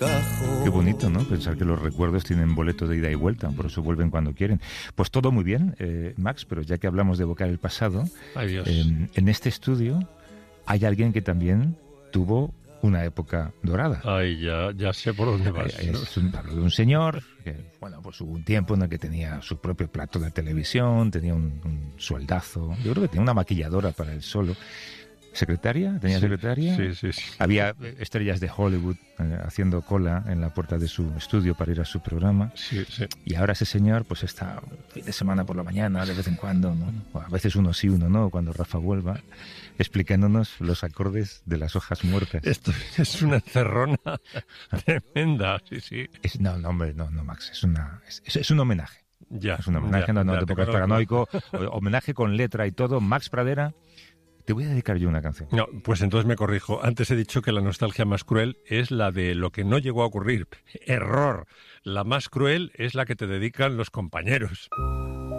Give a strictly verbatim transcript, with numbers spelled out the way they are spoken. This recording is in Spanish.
cajón. Qué bonito, ¿no? Pensar que los recuerdos tienen boleto de ida y vuelta, por eso vuelven cuando quieren. Pues todo muy bien, eh, Max, pero ya que hablamos de evocar el pasado, Ay, Dios. eh, en este estudio hay alguien que también tuvo una época dorada. Ay, ya, ya sé por dónde vas, Eh, ¿no? Es un, hablo de un señor que, bueno, pues hubo un tiempo en el que tenía su propio plato de televisión, tenía un, un sueldazo. Yo creo que tenía una maquilladora para él solo. ¿Secretaria? ¿Tenía Sí, secretaria? sí, sí, sí. Había estrellas de Hollywood eh, haciendo cola en la puerta de su estudio para ir a su programa. Sí, sí. Y ahora ese señor pues está un fin de semana por la mañana, de vez en cuando, ¿no? O a veces uno sí, uno no, cuando Rafa vuelva, explicándonos los acordes de las hojas muertas. Esto es una encerrona tremenda, sí, sí. Es, no, no, hombre, no, no, Max, es, una, es, es, es un homenaje. Ya. Es un homenaje, ya, no, no ya, te te pongas conozco. paranoico. O- Homenaje con letra y todo. Max Pradera, te voy a dedicar yo una canción. No, pues entonces me corrijo. Antes he dicho que la nostalgia más cruel es la de lo que no llegó a ocurrir. Error. La más cruel es la que te dedican los compañeros.